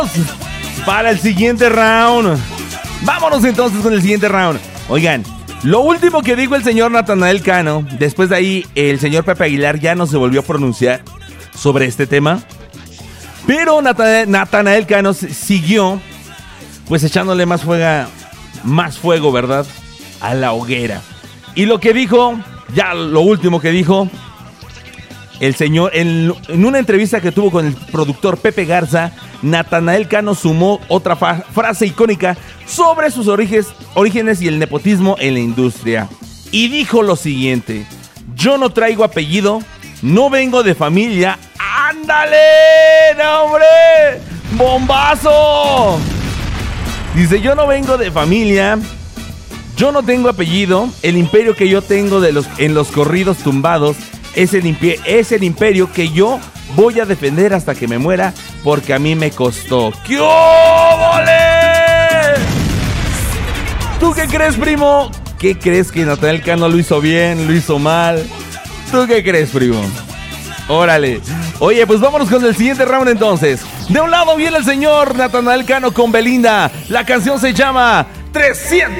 para el siguiente round. Vámonos entonces con el siguiente round. Oigan, lo último que dijo el señor Natanael Cano, después de ahí el señor Pepe Aguilar ya no se volvió a pronunciar sobre este tema. Pero Natanael Cano siguió pues echándole más fuego, ¿verdad? A la hoguera. Y lo que dijo, ya lo último que dijo el señor, en una entrevista que tuvo con el productor Pepe Garza, Natanael Cano sumó otra frase icónica sobre sus orígenes y el nepotismo en la industria. Y dijo lo siguiente: yo no traigo apellido, no vengo de familia. ¡Ándale! ¡No, hombre! ¡Bombazo! Dice, yo no vengo de familia, yo no tengo apellido, el imperio que yo tengo en los corridos tumbados es el imperio que yo voy a defender hasta que me muera, porque a mí me costó. ¡Qué óvole! ¿Tú qué crees, primo? ¿Qué crees, que Natanael Cano lo hizo bien, lo hizo mal? ¿Tú qué crees, primo? Órale. Oye, pues vámonos con el siguiente round entonces. De un lado viene el señor Natanael Cano con Belinda. La canción se llama 300